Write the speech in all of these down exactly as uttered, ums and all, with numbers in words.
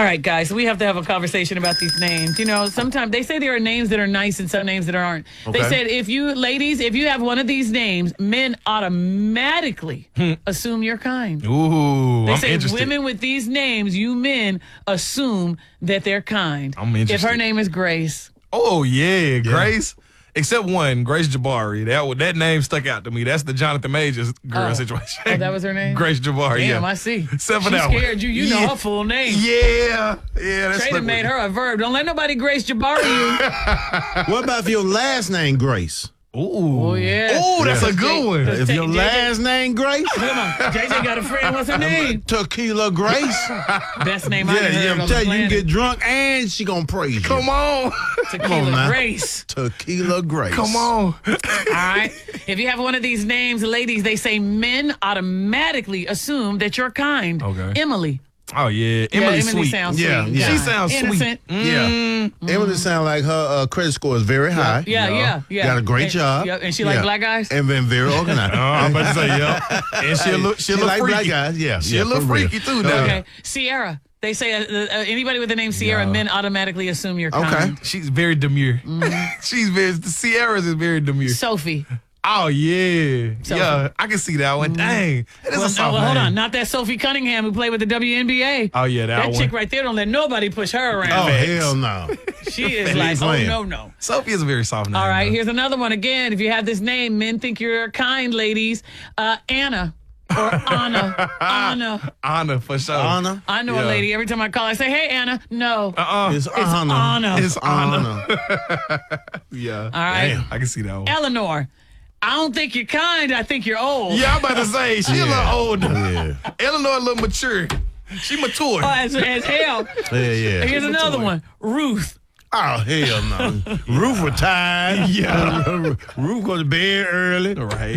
right, guys, we have to have a conversation about these names. You know, sometimes they say there are names that are nice and some names that aren't. Okay. They said if you, ladies, if you have one of these names, men automatically assume you're kind. Ooh, They I'm say interested. women with these names, you men assume that they're kind. I'm If interested. her name is Grace. Oh yeah, Grace. Except one, Grace Jabari. That wa- that name stuck out to me. That's the Jonathan Majors girl Oh. situation. Oh, that was her name? Grace Jabari. Damn, yeah. I see. Except for She that one. scared you. You know Yeah. her full name. Yeah, yeah. That's Trader made her a verb. Don't let nobody Grace Jabari you. What about if your last name Grace? Ooh. Oh, yeah. Ooh, that's Yeah. a good one. Let's If take your J J. last name Grace, Come on. J J got a friend. What's her name? Tequila Grace. Best name I Yeah, ever heard yeah. on I'm the telling you, you planet. get drunk and she gonna praise you. Come on. Tequila on now. Grace. Tequila Grace. Come on. All right. If you have one of these names, ladies, they say men automatically assume that you're kind. Okay. Emily. Oh yeah, Yeah, Emily's Emily sweet. sounds Yeah, sweet. yeah. She sounds Innocent. sweet. Yeah. Mm-hmm. Emily sound like her uh, credit score is very high. Yeah, Yeah. yeah, yeah. Got a great And- job. Yep, and she like Yeah. black guys? And been very organized. Oh, I'm about to say yeah. And she'll look, she'll She look like freaky. black guys. Yeah, She'll yeah, look for real. freaky too. Now. Okay. Sierra. They say uh, uh, anybody with the name Sierra, Yeah. men automatically assume you're Okay. kind. She's very demure. Mm-hmm. She's very. The Sierra's is very demure. Sophie. Oh yeah, Sophie. yeah. I can see that one. Dang, that is Well, a no, soft well, hold name. on. Not that Sophie Cunningham who played with the W N B A. Oh yeah, that, That one. chick right there don't let nobody push her around. Oh, Facts. hell no. She is Ain't like, oh, playing. no, no. Sophie is a very soft name. All right, though. here's another one. Again, if you have this name, men think you're kind, ladies. Uh, Anna or Anna. Anna. Anna for sure. Anna. I know Yeah. a lady. Every time I call, I say, hey, Anna. No. Uh-uh. It's It's Anna. Anna. It's Anna. Anna. Yeah. All right. Damn. I can see that one. Eleanor. I don't think you're kind. I think you're old. Yeah, I'm about to say she a Yeah. little older. Yeah. Eleanor a little mature. She mature. Oh, as, as hell. Yeah, yeah. Here's another one. Ruth. Oh, hell no. Ruth retired. Yeah. Ruth go to bed early. Right.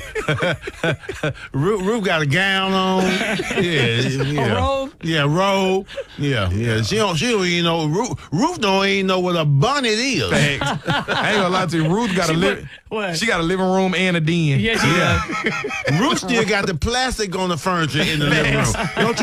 Ruth, Ruth got a gown on. Yeah, yeah. A robe? Yeah, robe. Yeah, yeah. She don't. She don't even know. Ruth, Ruth don't even know what a bonnet is. Facts. I ain't gonna lie to you. Ruth got a She li- put- what? She got a living room and a den. Yeah, she does. Ruth still got the plastic on the furniture in the living room. Don't